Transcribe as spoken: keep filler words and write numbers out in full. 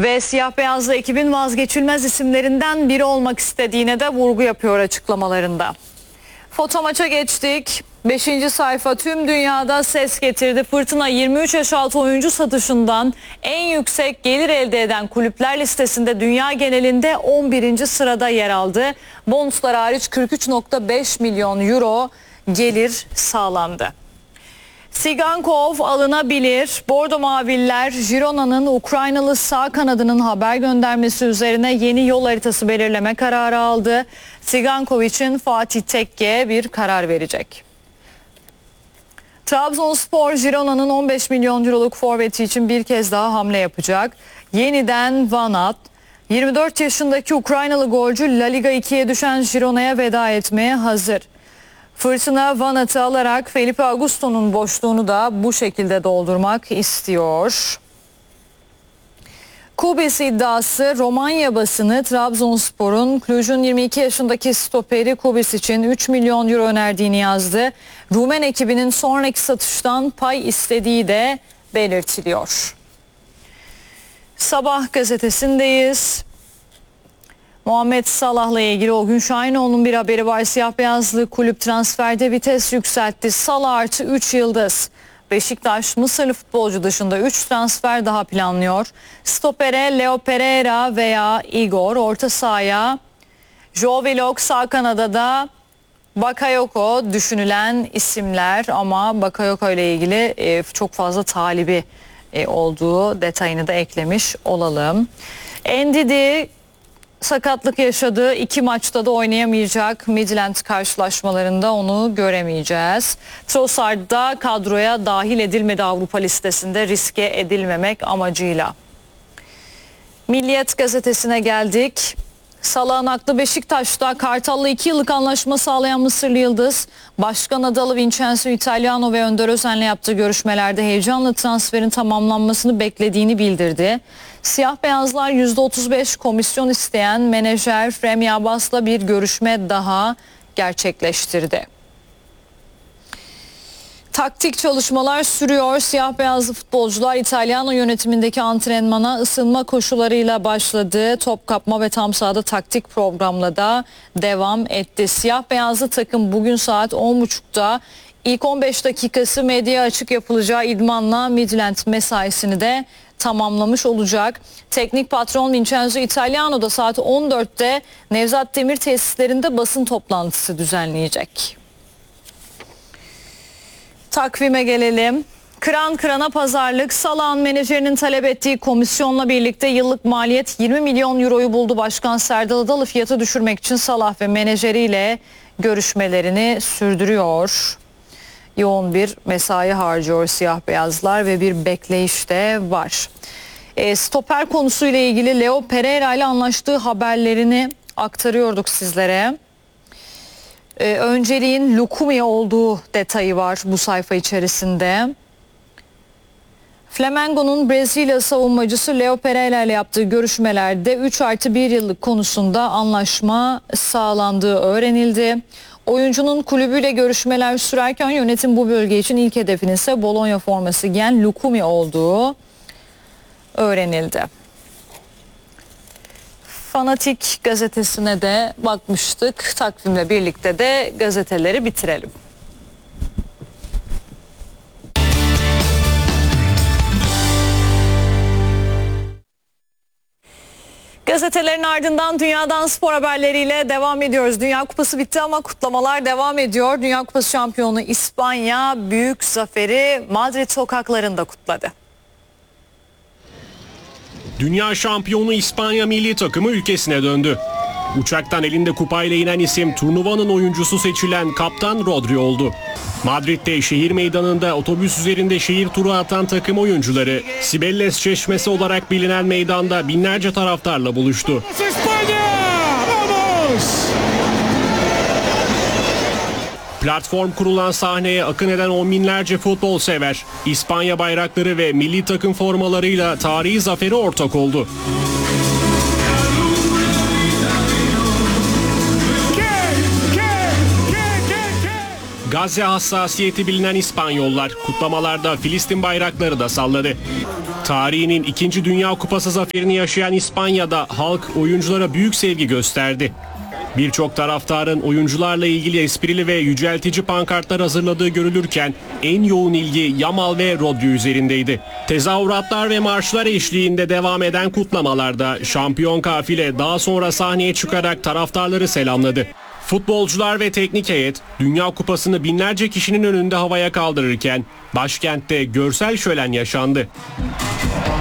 Ve siyah beyazlı ekibin vazgeçilmez isimlerinden biri olmak istediğine de vurgu yapıyor açıklamalarında. Foto maça geçtik. beşinci sayfa tüm dünyada ses getirdi. Fırtına yirmi üç yaş altı oyuncu satışından en yüksek gelir elde eden kulüpler listesinde dünya genelinde on birinci sırada yer aldı. Bonuslar hariç kırk üç nokta beş milyon euro gelir sağlandı. Sigankov alınabilir. Bordo Maviller, Girona'nın Ukraynalı sağ kanadının haber göndermesi üzerine yeni yol haritası belirleme kararı aldı. Sigankov için Fatih Tekke bir karar verecek. Trabzonspor, Girona'nın on beş milyon euroluk forveti için bir kez daha hamle yapacak. Yeniden Vanat, yirmi dört yaşındaki Ukraynalı golcü La Liga ikiye düşen Girona'ya veda etmeye hazır. Fırtına Vanat'ı alarak Felipe Augusto'nun boşluğunu da bu şekilde doldurmak istiyor. Kubis iddiası Romanya basını Trabzonspor'un Cluj'un yirmi iki yaşındaki stoperi Kubis için üç milyon euro önerdiğini yazdı. Rumen ekibinin sonraki satıştan pay istediği de belirtiliyor. Sabah gazetesindeyiz. Muhammed Salah'la ilgili o gün Şahinoğlu'nun bir haberi var. Siyah beyazlı kulüp transferde vites yükseltti. Salah artı üç yıldız. Beşiktaş Mısırlı futbolcu dışında üç transfer daha planlıyor. Stopere Leo Pereira veya Igor, orta sahaya Joe Willock, sağ kanada da Bakayoko düşünülen isimler ama Bakayoko ile ilgili e, çok fazla talibi e, olduğu detayını da eklemiş olalım. Ndidi sakatlık yaşadığı iki maçta da oynayamayacak. Midland karşılaşmalarında onu göremeyeceğiz. Trossard da kadroya dahil edilmedi Avrupa listesinde riske edilmemek amacıyla. Milliyet gazetesine geldik. Salah'ın aklı Beşiktaş'ta. Kartal'la iki yıllık anlaşma sağlayan Mısırlı yıldız, Başkan adalı Vincenzo Italiano ve Önder Özen'le yaptığı görüşmelerde heyecanla transferin tamamlanmasını beklediğini bildirdi. Siyah beyazlar yüzde otuz beş komisyon isteyen menajer Fremi Abbas'la bir görüşme daha gerçekleştirdi. Taktik çalışmalar sürüyor. Siyah beyazlı futbolcular İtalyan yönetimindeki antrenmana ısınma koşularıyla başladı. Top kapma ve tam sahada taktik programla da devam etti. Siyah beyazlı takım bugün saat on buçukta ilk on beş dakikası medyaya açık yapılacağı idmanla Midland mesaisini de tamamlamış olacak. Teknik patron Vincenzo Italiano da saat on dörtte Nevzat Demir tesislerinde basın toplantısı düzenleyecek. Takvime gelelim. Kıran kırana pazarlık. Salah'ın menajerinin talep ettiği komisyonla birlikte yıllık maliyet yirmi milyon euroyu buldu. Başkan Serdal Adalı fiyatı düşürmek için Salah ve menajeriyle görüşmelerini sürdürüyor. Yoğun bir mesai harcıyor siyah beyazlar ve bir bekleyiş de var. E, stoper konusuyla ilgili Leo Pereira ile anlaştığı haberlerini aktarıyorduk sizlere. Ee, önceliğin Lukumi olduğu detayı var bu sayfa içerisinde. Flamengo'nun Brezilya savunmacısı Leo Pereira ile yaptığı görüşmelerde üç artı bir yıllık konusunda anlaşma sağlandığı öğrenildi. Oyuncunun kulübüyle görüşmeler sürerken yönetim bu bölge için ilk hedefinin ise Bologna forması giyen Lukumi olduğu öğrenildi. Fanatik gazetesine de bakmıştık. Takvimle birlikte de gazeteleri bitirelim. Gazetelerin ardından dünyadan spor haberleriyle devam ediyoruz. Dünya Kupası bitti ama kutlamalar devam ediyor. Dünya Kupası şampiyonu İspanya büyük zaferi Madrid sokaklarında kutladı. Dünya şampiyonu İspanya milli takımı ülkesine döndü. Uçaktan elinde kupayla inen isim turnuvanın oyuncusu seçilen kaptan Rodri oldu. Madrid'de şehir meydanında otobüs üzerinde şehir turu atan takım oyuncuları Sibelles Çeşmesi olarak bilinen meydanda binlerce taraftarla buluştu. Platform kurulan sahneye akın eden on binlerce futbol sever, İspanya bayrakları ve milli takım formalarıyla tarihi zaferi ortak oldu. Gazze hassasiyeti bilinen İspanyollar kutlamalarda Filistin bayrakları da salladı. Tarihinin ikinci Dünya Kupası zaferini yaşayan İspanya'da halk oyunculara büyük sevgi gösterdi. Birçok taraftarın oyuncularla ilgili esprili ve yüceltici pankartlar hazırladığı görülürken en yoğun ilgi Yamal ve Rodri üzerindeydi. Tezahüratlar ve marşlar eşliğinde devam eden kutlamalarda şampiyon kafile daha sonra sahneye çıkarak taraftarları selamladı. Futbolcular ve teknik heyet Dünya Kupası'nı binlerce kişinin önünde havaya kaldırırken başkentte görsel şölen yaşandı.